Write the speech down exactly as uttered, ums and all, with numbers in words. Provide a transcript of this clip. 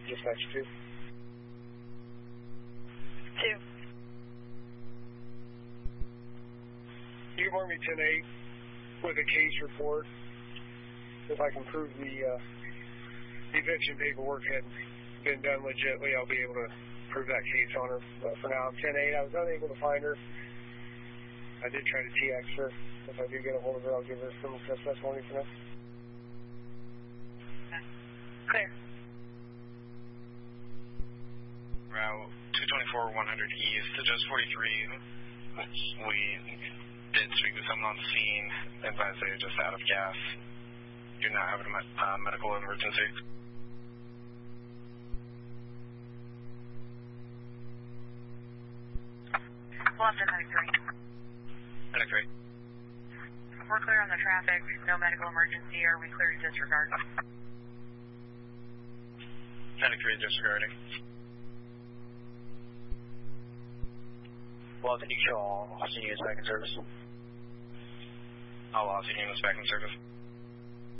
dispatch two. Two. You can mark me ten eight with a case report. If I can prove the uh, eviction paperwork had been done legitimately, I'll be able to prove that case on her. But for now, I'm ten eight. I was unable to find her. I did try to T X her. If I do get a hold of her, I'll give her a criminal trespass warning for now. Clear. Route two twenty-four one hundred East, just forty-three. We did speak with someone on the scene, advised they were just out of gas. You're not having a uh, medical emergency. Bluffton ninety-three. ninety-three. We're clear on the traffic, no medical emergency. Are we clear to disregard? ninety-three disregarding. Bluffton, you show all Austin units back in service. All Austin units back in service.